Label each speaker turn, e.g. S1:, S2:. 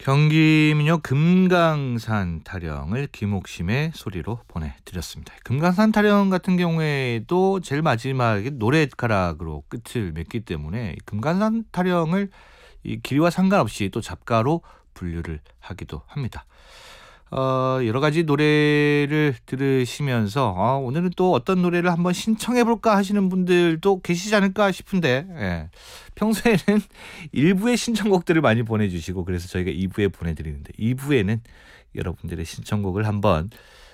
S1: 경기 민요 금강산 타령을 김옥심의 소리로 보내드렸습니다. 금강산 타령 같은 경우에도 제일 마지막에 노랫가락으로 끝을 맺기 때문에 금강산 타령을 이 길이와 상관없이 또 잡가로 분류를 하기도 합니다. 여러 가지 노래를 들으시면서 오늘은 또 어떤 노래를 한번 신청해볼까 하시는 분들도 계시지 않을까 싶은데, 평소에는 1부의 신청곡들을 많이 보내주시고 그래서 저희가 2부에 보내드리는데 2부에는 여러분들의 신청곡을 한번